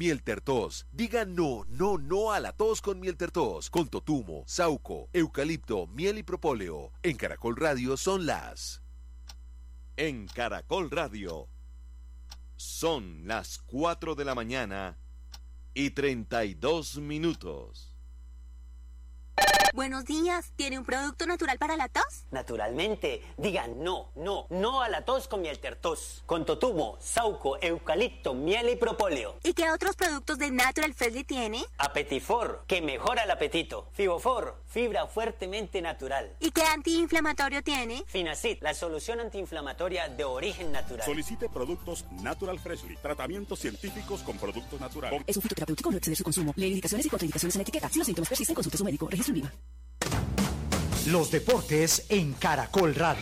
Miel Tertos. Diga no, no, no a la tos con Miel Tertos. Con totumo, sauco, eucalipto, miel y propóleo. En Caracol Radio son las... En Caracol Radio son las 4 de la mañana y 32 minutos. Buenos días, ¿tiene un producto natural para la tos? Naturalmente, digan no, no, no a la tos con Miel Tertos. Con totumo, sauco, eucalipto, miel y propóleo. ¿Y qué otros productos de Natural Freshly tiene? Apetifor, que mejora el apetito. Fibofor, fibra fuertemente natural. ¿Y qué antiinflamatorio tiene? Finacid, la solución antiinflamatoria de origen natural. Solicite productos Natural Freshly. Tratamientos científicos con productos naturales. Es un fitoterapéutico, no exceder su consumo. Lee indicaciones y contraindicaciones en la etiqueta. Si los síntomas persisten, consulte a su médico. Registro IVA. Los deportes en Caracol Radio.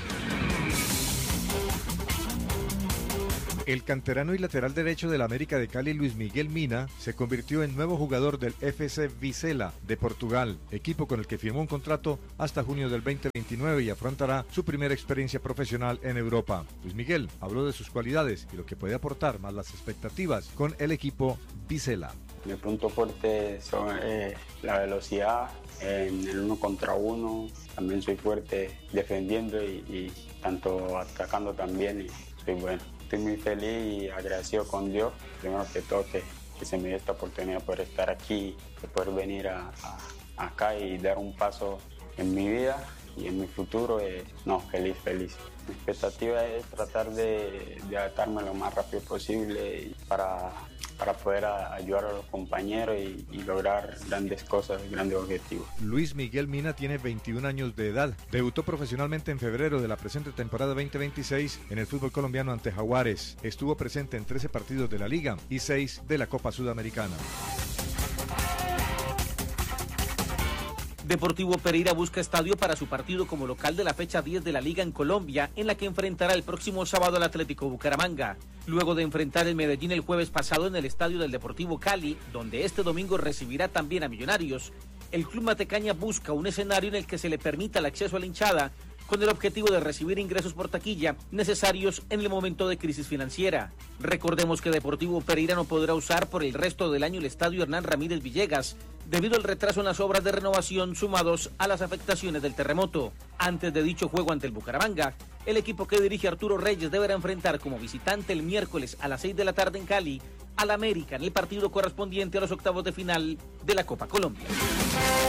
El canterano y lateral derecho del América de Cali, Luis Miguel Mina, se convirtió en nuevo jugador del FC Vizela de Portugal, equipo con el que firmó un contrato hasta junio del 2029 y afrontará su primera experiencia profesional en Europa. Luis Miguel habló de sus cualidades y lo que puede aportar, más las expectativas con el equipo Vizela. Mi punto fuerte son la velocidad en el 1 contra 1. También soy fuerte defendiendo y tanto atacando también, y soy bueno. Estoy muy feliz y agradecido con Dios, primero que todo, que se me dio esta oportunidad de poder estar aquí, de poder venir acá y dar un paso en mi vida y en mi futuro. Feliz. Mi expectativa es tratar de adaptarme lo más rápido posible para poder ayudar a los compañeros y lograr grandes cosas, grandes objetivos. Luis Miguel Mina tiene 21 años de edad. Debutó profesionalmente en febrero de la presente temporada 2026 en el fútbol colombiano ante Jaguares. Estuvo presente en 13 partidos de la Liga y 6 de la Copa Sudamericana. Deportivo Pereira busca estadio para su partido como local de la fecha 10 de la Liga en Colombia, en la que enfrentará el próximo sábado al Atlético Bucaramanga. Luego de enfrentar el Medellín el jueves pasado en el estadio del Deportivo Cali, donde este domingo recibirá también a Millonarios, el club matecaña busca un escenario en el que se le permita el acceso a la hinchada, con el objetivo de recibir ingresos por taquilla necesarios en el momento de crisis financiera. Recordemos que Deportivo Pereira no podrá usar por el resto del año el estadio Hernán Ramírez Villegas, debido al retraso en las obras de renovación sumados a las afectaciones del terremoto. Antes de dicho juego ante el Bucaramanga, el equipo que dirige Arturo Reyes deberá enfrentar como visitante el miércoles a las 6 de la tarde en Cali al América en el partido correspondiente a los octavos de final de la Copa Colombia.